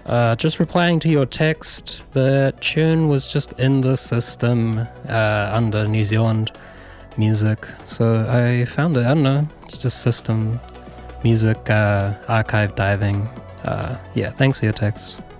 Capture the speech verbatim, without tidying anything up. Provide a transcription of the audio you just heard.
Uh, just replying to your text, the tune was just in the system uh, under New Zealand music. So I found it, I don't know, it's just system music, uh, archive diving. Uh, yeah, thanks for your text.